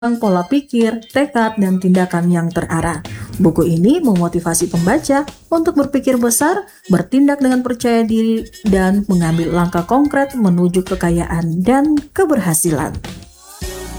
pola pikir, tekad, dan tindakan yang terarah. Buku ini memotivasi pembaca untuk berpikir besar, bertindak dengan percaya diri, dan mengambil langkah konkret menuju kekayaan dan keberhasilan.